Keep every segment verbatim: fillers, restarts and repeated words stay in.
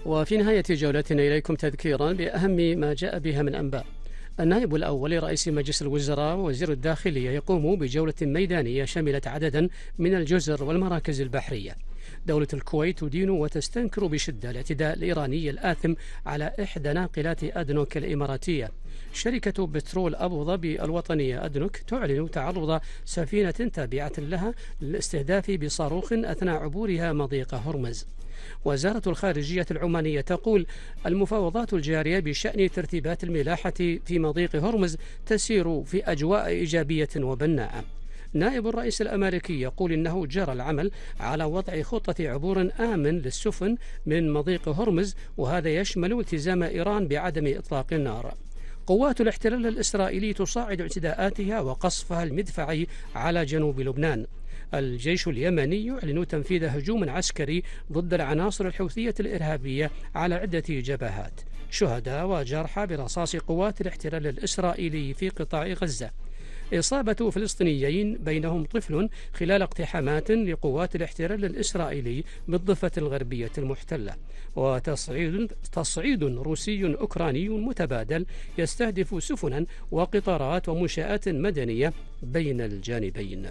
وفي نهاية جولتنا إليكم تذكيرا بأهم ما جاء بها من أنباء. النائب الأول لرئيس مجلس الوزراء ووزير الداخلية يقوم بجولة ميدانية شملت عددا من الجزر والمراكز البحرية. دولة الكويت تدين وتستنكر بشدة الاعتداء الإيراني الآثم على إحدى ناقلات أدنوك الإماراتية. شركة بترول أبو ظبي الوطنية أدنوك تعلن تعرض سفينة تابعة لها للاستهداف بصاروخ أثناء عبورها مضيق هرمز. وزارة الخارجية العمانية تقول المفاوضات الجارية بشأن ترتيبات الملاحة في مضيق هرمز تسير في أجواء إيجابية وبناءة. نائب الرئيس الأمريكي يقول إنه جرى العمل على وضع خطة عبور آمن للسفن من مضيق هرمز، وهذا يشمل التزام إيران بعدم إطلاق النار. قوات الاحتلال الإسرائيلي تصاعد اعتداءاتها وقصفها المدفعي على جنوب لبنان. الجيش اليمني يعلن تنفيذ هجوم عسكري ضد العناصر الحوثية الإرهابية على عدة جبهات. شهداء وجرحى برصاص قوات الاحتلال الإسرائيلي في قطاع غزة. إصابة فلسطينيين بينهم طفل خلال اقتحامات لقوات الاحتلال الإسرائيلي بالضفة الغربية المحتلة. وتصعيد تصعيد روسي أوكراني متبادل يستهدف سفنا وقطارات ومنشآت مدنية بين الجانبين.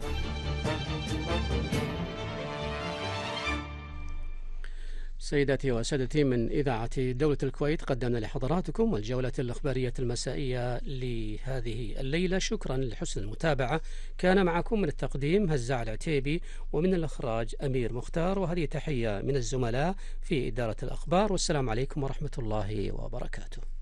سيداتي وسادتي، من إذاعة دولة الكويت قدمنا لحضراتكم الجولة الإخبارية المسائية لهذه الليلة. شكرا لحسن المتابعة. كان معكم من التقديم هزاع العتيبي، ومن الإخراج أمير مختار، وهذه تحية من الزملاء في إدارة الأخبار، والسلام عليكم ورحمة الله وبركاته.